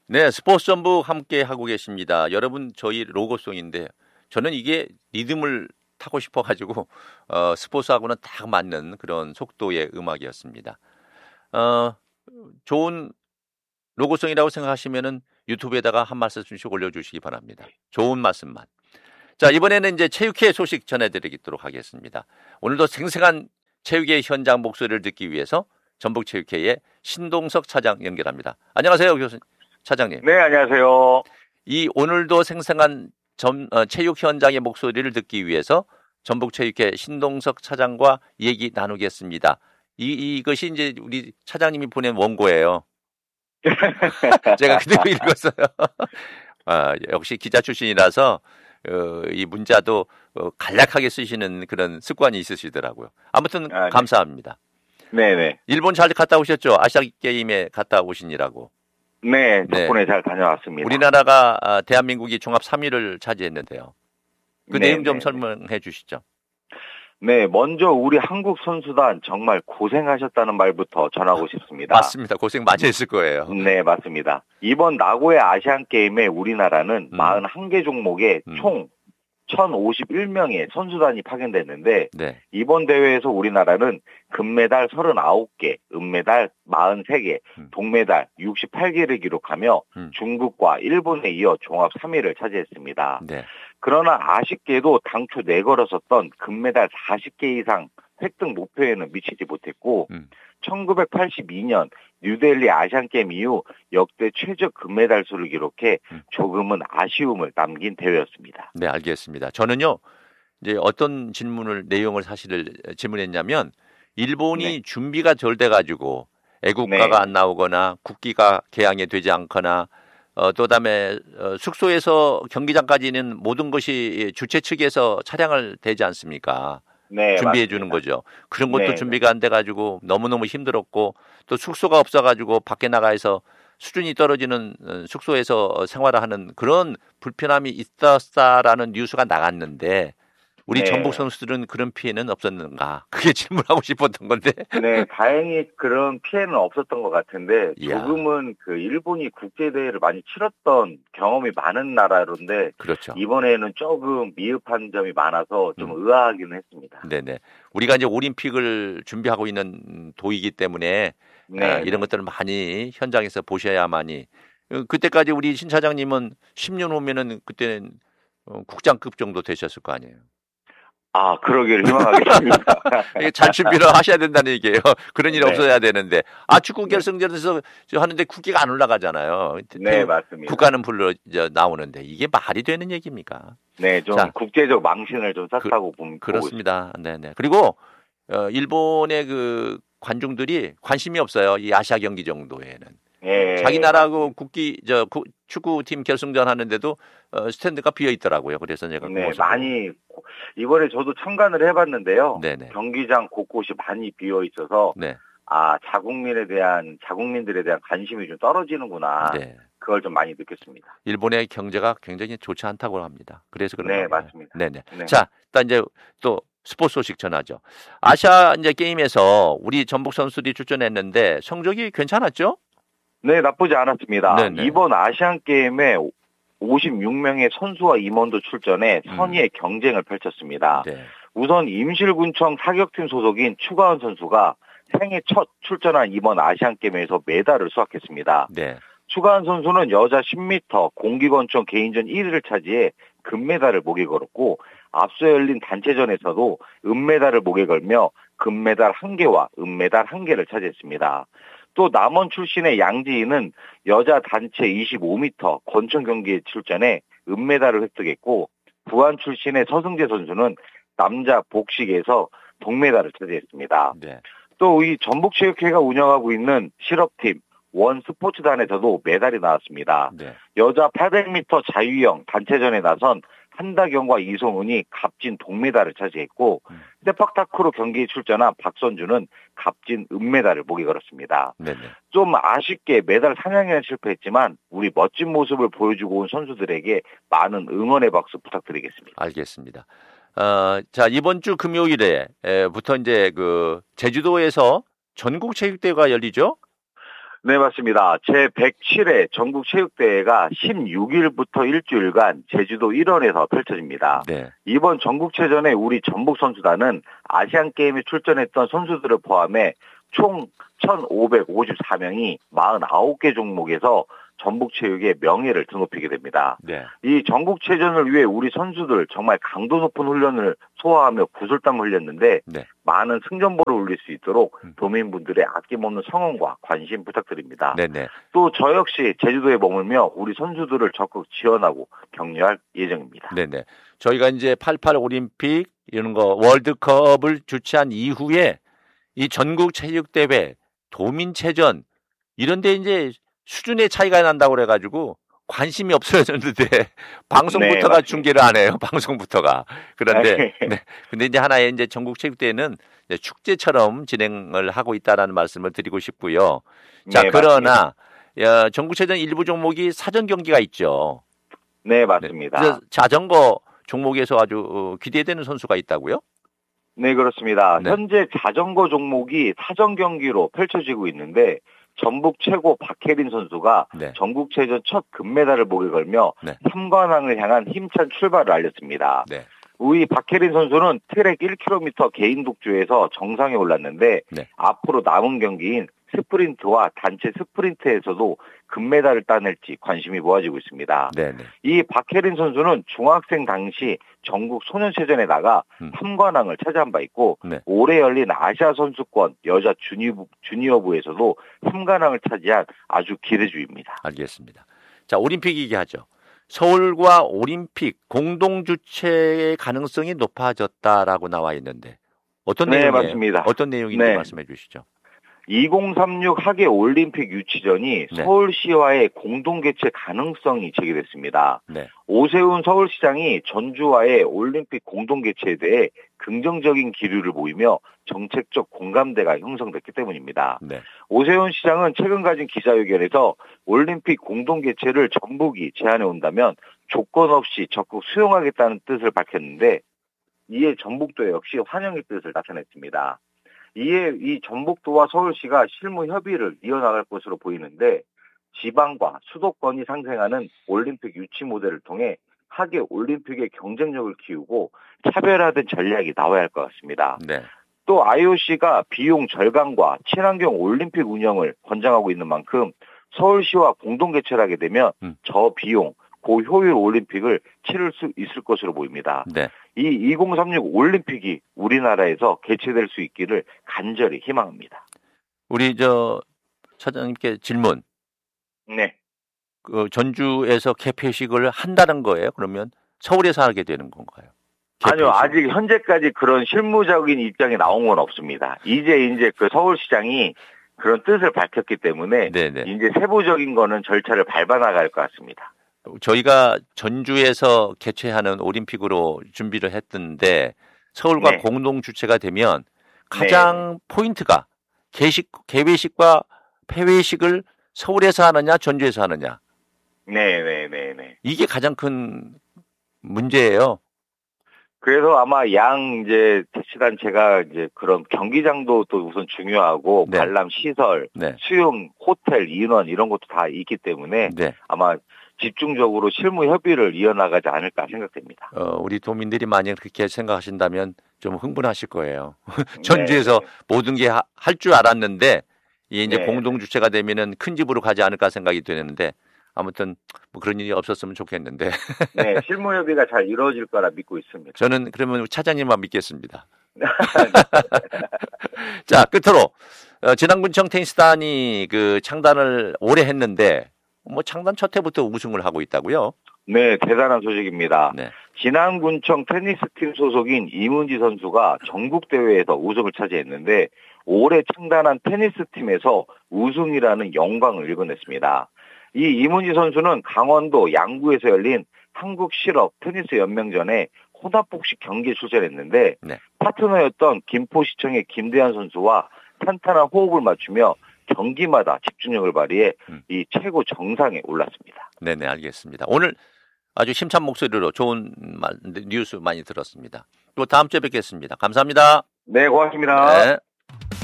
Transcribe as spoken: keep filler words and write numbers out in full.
네, 스포츠 전북 함께 하고 계십니다. 여러분, 저희 로고송인데 저는 이게 리듬을 타고 싶어가지고 어, 스포츠하고는 딱 맞는 그런 속도의 음악이었습니다. 어, 좋은 로고송이라고 생각하시면은 유튜브에다가 한 말씀씩 올려주시기 바랍니다. 좋은 말씀만. 자, 이번에는 이제 체육회 소식 전해드리도록 하겠습니다. 오늘도 생생한 체육의 현장 목소리를 듣기 위해서 전북체육회의 신동석 차장 연결합니다. 안녕하세요, 교수 차장님. 네, 안녕하세요. 이 오늘도 생생한 전, 어, 체육 현장의 목소리를 듣기 위해서 전북체육회 신동석 차장과 얘기 나누겠습니다. 이, 이것이 이제 우리 차장님이 보낸 원고예요. 제가 그대로 읽었어요. 아, 역시 기자 출신이라서 어, 이 문자도 어, 간략하게 쓰시는 그런 습관이 있으시더라고요. 아무튼 아, 네. 감사합니다. 네네. 일본 잘 갔다 오셨죠? 아시아게임에 갔다 오시니라고. 네, 덕분에 네. 잘 다녀왔습니다. 우리나라가 아, 대한민국이 종합 삼 위를 차지했는데요. 그 네, 내용 좀 네, 설명해 주시죠. 네, 먼저 우리 한국 선수단 정말 고생하셨다는 말부터 전하고 싶습니다. 맞습니다. 고생 많이 했을 거예요. 네, 맞습니다. 이번 나고야 아시안게임에 우리나라는 음. 사십일 개 종목에 음. 총 천오십일 명의 선수단이 파견됐는데 네. 이번 대회에서 우리나라는 금메달 서른아홉 개, 은메달 사십삼 개, 음. 동메달 육십팔 개를 기록하며 음. 중국과 일본에 이어 종합 삼 위를 차지했습니다. 네. 그러나 아쉽게도 당초 내걸었었던 금메달 사십 개 이상 획득 목표에는 미치지 못했고 음. 천구백팔십이 년 뉴델리 아시안게임 이후 역대 최저 금메달 수를 기록해 음. 조금은 아쉬움을 남긴 대회였습니다. 네, 알겠습니다. 저는요, 이제 어떤 질문을, 내용을 사실을 질문했냐면, 일본이 네. 준비가 덜 돼가지고 애국가가 네. 안 나오거나 국기가 개항이 되지 않거나 어, 또 다음에 어, 숙소에서 경기장까지는 모든 것이 주최 측에서 차량을 대지 않습니까? 네, 준비해 맞습니다. 주는 거죠. 그런 것도 네, 준비가 안 돼가지고 너무너무 힘들었고 또 숙소가 없어가지고 밖에 나가서 수준이 떨어지는 어, 숙소에서 생활을 하는 그런 불편함이 있었다라는 뉴스가 나갔는데 우리 네. 전북 선수들은 그런 피해는 없었는가? 그게 질문하고 싶었던 건데. 네, 다행히 그런 피해는 없었던 것 같은데 이야. 조금은 그 일본이 국제대회를 많이 치렀던 경험이 많은 나라로인데 그렇죠. 이번에는 조금 미흡한 점이 많아서 좀 음. 의아하기는 했습니다. 네네. 우리가 이제 올림픽을 준비하고 있는 도이기 때문에 네, 아, 이런 것들을 많이 현장에서 보셔야만이. 어, 그때까지 우리 신 차장님은 십 년 후면은 그때는 어, 국장급 정도 되셨을 거 아니에요. 아, 그러기를 희망하겠습니다. 이게 잘 준비를 하셔야 된다는 얘기예요. 그런 일이 네. 없어야 되는데. 아, 축구 결승전에서 하는데 국기가 안 올라가잖아요. 네, 맞습니다. 국가는 불러 이제 나오는데 이게 말이 되는 얘기입니까? 네, 좀 자, 국제적 망신을 좀 샀다고 그, 보면 그렇습니다. 네네. 그리고 어, 일본의 그 관중들이 관심이 없어요. 이 아시아 경기 정도에는. 예, 자기 나라하고 국기 저 구, 축구팀 결승전 하는데도 어, 스탠드가 비어 있더라고요. 그래서 제가 네, 많이 이번에 저도 참관을 해봤는데요. 네네. 경기장 곳곳이 많이 비어 있어서 네. 아 자국민에 대한 자국민들에 대한 관심이 좀 떨어지는구나. 네. 그걸 좀 많이 느꼈습니다. 일본의 경제가 굉장히 좋지 않다고 합니다. 그래서 그런 네, 거예요. 맞습니다. 네네. 네. 자, 일단 이제 또 스포츠 소식 전하죠. 아시아 이제 게임에서 우리 전북 선수들이 출전했는데 성적이 괜찮았죠? 네, 나쁘지 않았습니다. 네네. 이번 아시안 게임에 오십육 명의 선수와 임원도 출전해 음. 선의의 경쟁을 펼쳤습니다. 네. 우선 임실군청 사격팀 소속인 추가원 선수가 생애 첫 출전한 이번 아시안 게임에서 메달을 수확했습니다. 네. 추가한 선수는 여자 십 미터 공기권총 개인전 일 위를 차지해 금메달을 목에 걸었고 앞서 열린 단체전에서도 은메달을 목에 걸며 금메달 한 개와 은메달 한 개를 차지했습니다. 또 남원 출신의 양지희는 여자 단체 이십오 미터 권총 경기에 출전해 은메달을 획득했고 부안 출신의 서승재 선수는 남자 복식에서 동메달을 차지했습니다. 네. 또 이 전북체육회가 운영하고 있는 실업팀 원 스포츠단에서도 메달이 나왔습니다. 네. 여자 팔백 미터 자유형 단체전에 나선 한다경과 이송은이 값진 동메달을 차지했고 음. 세팍타크로 경기에 출전한 박선주는 값진 은메달을 목에 걸었습니다. 네네. 좀 아쉽게 메달 사냥에는 실패했지만 우리 멋진 모습을 보여주고 온 선수들에게 많은 응원의 박수 부탁드리겠습니다. 알겠습니다. 어, 자, 이번 주 금요일에부터 이제 그 제주도에서 전국 체육대회가 열리죠? 네, 맞습니다. 제백칠 회 전국체육대회가 십육 일부터 일주일간 제주도 일원에서 펼쳐집니다. 네. 이번 전국체전에 우리 전북 선수단은 아시안게임에 출전했던 선수들을 포함해 총 천오백오십사 명이 사십구 개 종목에서 전북체육의 명예를 드높이게 됩니다. 네. 이 전국체전을 위해 우리 선수들 정말 강도 높은 훈련을 소화하며 구슬땀을 흘렸는데 네. 많은 승전보를 올릴 수 있도록 도민분들의 아낌없는 성원과 관심 부탁드립니다. 네네. 또 저 역시 제주도에 머물며 우리 선수들을 적극 지원하고 격려할 예정입니다. 네네. 저희가 이제 팔십팔 올림픽 이런 거 월드컵을 주최한 이후에 이 전국체육대회, 도민체전 이런 데 이제 수준의 차이가 난다고 그래가지고 관심이 없어졌는데 방송부터가 네, 중계를 안 해요. 방송부터가. 그런데 네. 근데 이제 하나의 이제 전국체육대회는 이제 축제처럼 진행을 하고 있다라는 말씀을 드리고 싶고요. 자, 네, 그러나 야, 전국체전 일부 종목이 사전 경기가 있죠. 네, 맞습니다. 네, 자전거 종목에서 아주 기대되는 선수가 있다고요? 네, 그렇습니다. 네. 현재 자전거 종목이 사전 경기로 펼쳐지고 있는데 전북 최고 박혜린 선수가 네. 전국체전 첫 금메달을 목에 걸며 네. 삼관왕을 향한 힘찬 출발을 알렸습니다. 네. 우리 박혜린 선수는 트랙 일 킬로미터 개인 독주에서 정상에 올랐는데 네. 앞으로 남은 경기인 스프린트와 단체 스프린트에서도 금메달을 따낼지 관심이 모아지고 있습니다. 네네. 이 박혜린 선수는 중학생 당시 전국 소년체전에 나가 음. 삼관왕을 차지한 바 있고 네. 올해 열린 아시아 선수권 여자 주니어, 주니어부에서도 삼관왕을 차지한 아주 기대주입니다. 알겠습니다. 자, 올림픽 얘기하죠. 서울과 올림픽 공동 주최의 가능성이 높아졌다라고 나와 있는데 어떤 네, 내용이에요? 맞습니다. 어떤 내용인지 네. 말씀해 주시죠. 이천삼십육 하계 올림픽 유치전이 네. 서울시와의 공동 개최 가능성이 제기됐습니다. 네. 오세훈 서울시장이 전주와의 올림픽 공동 개최에 대해 긍정적인 기류를 보이며 정책적 공감대가 형성됐기 때문입니다. 네. 오세훈 시장은 최근 가진 기자회견에서 올림픽 공동 개최를 전북이 제안해 온다면 조건 없이 적극 수용하겠다는 뜻을 밝혔는데 이에 전북도 역시 환영의 뜻을 나타냈습니다. 이에 이 전북도와 서울시가 실무 협의를 이어나갈 것으로 보이는데 지방과 수도권이 상생하는 올림픽 유치 모델을 통해 하계 올림픽의 경쟁력을 키우고 차별화된 전략이 나와야 할 것 같습니다. 네. 또 아이오씨가 비용 절감과 친환경 올림픽 운영을 권장하고 있는 만큼 서울시와 공동 개최를 하게 되면 음. 저비용, 고효율 올림픽을 치를 수 있을 것으로 보입니다. 네. 이 이천삼십육 올림픽이 우리나라에서 개최될 수 있기를 간절히 희망합니다. 우리 저 차장님께 질문. 네. 그 전주에서 개폐식을 한다는 거예요? 그러면 서울에서 하게 되는 건가요? 개폐식. 아니요, 아직 현재까지 그런 실무적인 입장이 나온 건 없습니다. 이제 이제 그 서울시장이 그런 뜻을 밝혔기 때문에 네네. 이제 세부적인 거는 절차를 밟아 나갈 것 같습니다. 저희가 전주에서 개최하는 올림픽으로 준비를 했던데 서울과 네. 공동 주최가 되면 가장 네. 포인트가 개식, 개회식과 폐회식을 서울에서 하느냐 전주에서 하느냐. 네, 네, 네, 네. 이게 가장 큰 문제예요. 그래서 아마 양 이제 택시단체가 이제 그런 경기장도 또 우선 중요하고 네. 관람 시설, 네. 수용, 호텔, 인원 이런 것도 다 있기 때문에 네. 아마 집중적으로 실무 협의를 이어나가지 않을까 생각됩니다. 어, 우리 도민들이 만약 그렇게 생각하신다면 좀 흥분하실 거예요. 전주에서 네. 모든 게 할 줄 알았는데 이제 네. 공동 주체가 되면은 큰 집으로 가지 않을까 생각이 되는데 아무튼 뭐 그런 일이 없었으면 좋겠는데. 네, 실무 협의가 잘 이루어질 거라 믿고 있습니다. 저는 그러면 차장님만 믿겠습니다. 자, 끝으로 어, 진안군청 테니스단이 그 창단을 오래 했는데. 뭐 창단 첫 해부터 우승을 하고 있다고요? 네, 대단한 소식입니다. 네. 진안군청 테니스팀 소속인 이문지 선수가 전국대회에서 우승을 차지했는데 올해 창단한 테니스팀에서 우승이라는 영광을 일궈냈습니다. 이 이문지 선수는 강원도 양구에서 열린 한국실업 테니스연맹전에 혼합복식 경기에 출전했는데 네. 파트너였던 김포시청의 김대한 선수와 탄탄한 호흡을 맞추며 경기마다 집중력을 발휘해 음. 이 최고 정상에 올랐습니다. 네네, 알겠습니다. 오늘 아주 힘찬 목소리로 좋은 말, 뉴스 많이 들었습니다. 또 다음 주에 뵙겠습니다. 감사합니다. 네, 고맙습니다. 네.